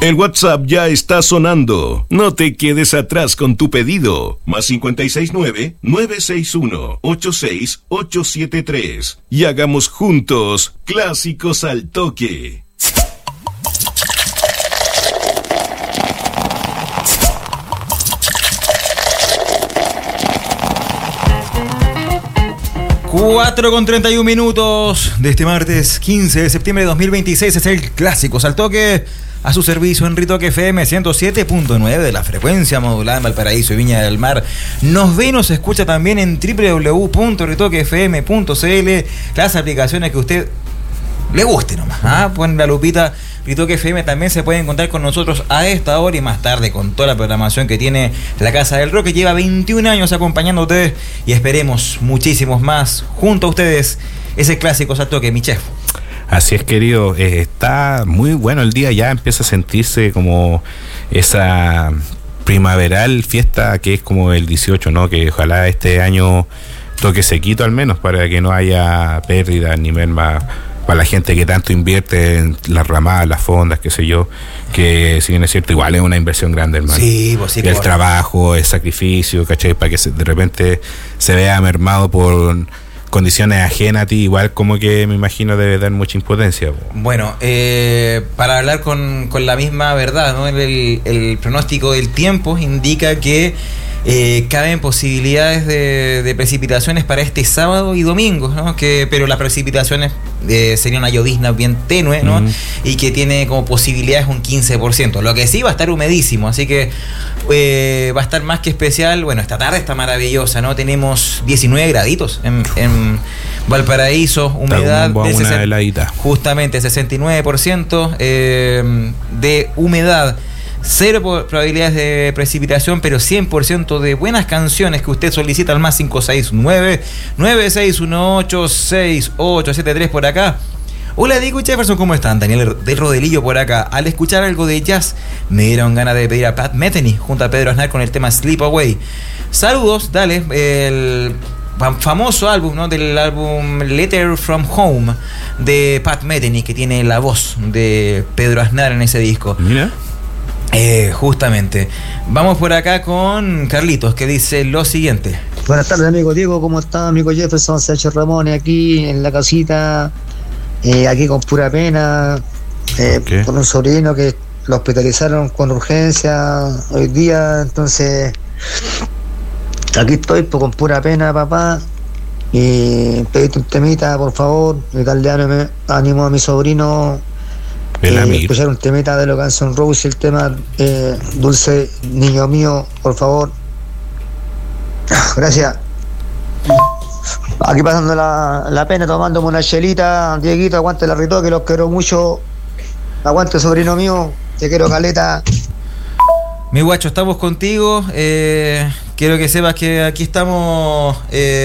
El WhatsApp ya está sonando. No te quedes atrás con tu pedido. Más 569-961-86873. Y hagamos juntos Clásicos al Toque. Cuatro con 31 minutos de este martes 15 de septiembre de 2026. Es el Clásicos al Toque. A su servicio en Ritoque FM 107.9 de la frecuencia modulada en Valparaíso y Viña del Mar. Nos ve y nos escucha también en www.ritoquefm.cl. Las aplicaciones que a usted le guste nomás. Pon la lupita Ritoque FM. También se puede encontrar con nosotros a esta hora y más tarde con toda la programación que tiene la Casa del Rock, que lleva 21 años acompañando a ustedes y esperemos muchísimos más junto a ustedes. Ese Clásicos al Toque, mi chef. Así es, querido, está muy bueno el día, ya empieza a sentirse como esa primaveral fiesta que es como el 18, ¿no? Que ojalá este año toque sequito al menos para que no haya pérdidas ni merma para la gente que tanto invierte en las ramadas, las fondas, qué sé yo, que si bien es cierto, igual es una inversión grande, hermano. Sí, pues sí. El trabajo, el sacrificio, ¿cachai? Para que de repente se vea mermado por condiciones ajenas a ti, igual como que me imagino debe dar mucha impotencia. Bueno, para hablar con la misma verdad, ¿no? El pronóstico del tiempo indica que caben posibilidades de precipitaciones para este sábado y domingo, ¿no? Pero las precipitaciones sería una llovizna bien tenue, ¿no? Y que tiene como posibilidades un 15%. Lo que sí va a estar humedísimo, así que va a estar más que especial. Bueno, esta tarde está maravillosa, ¿no? Tenemos 19 graditos en Valparaíso, humedad de justamente 69% de humedad. Cero probabilidades de precipitación, pero 100% de buenas canciones que usted solicita al más 569-9618-6873 por acá. Hola, Diego y Jefferson, ¿cómo están? Daniel del Rodelillo por acá. Al escuchar algo de jazz, me dieron ganas de pedir a Pat Metheny junto a Pedro Aznar con el tema Sleep Away. Saludos, dale, el famoso álbum, ¿no? Del álbum Letter from Home de Pat Metheny, que tiene la voz de Pedro Aznar en ese disco. Mira. Justamente. Vamos por acá con Carlitos, que dice lo siguiente. Buenas tardes, amigo Diego, ¿cómo está? Amigo Jefferson, Sánchez Ramón, aquí en la casita, aquí con pura pena, okay. Con un sobrino que lo hospitalizaron con urgencia hoy día, entonces aquí estoy pues, con pura pena, papá, y pediste un temita, por favor, y darle ánimo a mi sobrino. Escuchar un temita de los Guns N' Roses, el tema Dulce Niño Mío, por favor. Gracias. Aquí pasando la pena, tomándome una chelita. Dieguito, aguante la Ritoque, los quiero mucho. Aguante, sobrino mío, te quiero caleta. Mi guacho, estamos contigo. Quiero que sepas que aquí estamos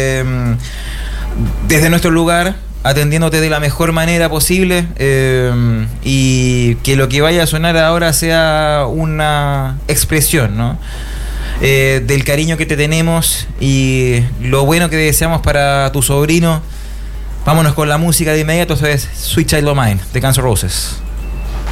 desde nuestro lugar, atendiéndote de la mejor manera posible, y que lo que vaya a sonar ahora sea una expresión, ¿no? Del cariño que te tenemos y lo bueno que deseamos para tu sobrino. Vámonos con la música de inmediato. Eso es Sweet Child O' Mine de Guns N' Roses.